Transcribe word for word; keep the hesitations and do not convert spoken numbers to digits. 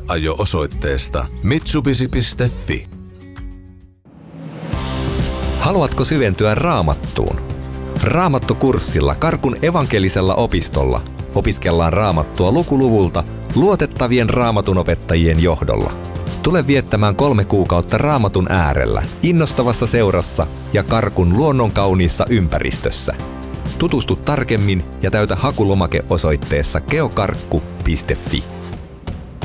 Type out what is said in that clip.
koeajo-osoitteesta mitsubishi piste fi. Haluatko syventyä Raamattuun? Raamattukurssilla Karkun evankelisella opistolla opiskellaan Raamattua lukuluvulta luotettavien raamatunopettajien johdolla. Tule viettämään kolme kuukautta Raamatun äärellä, innostavassa seurassa ja Karkun luonnonkauniissa ympäristössä. Tutustu tarkemmin ja täytä hakulomake osoitteessa geokarkku piste fi.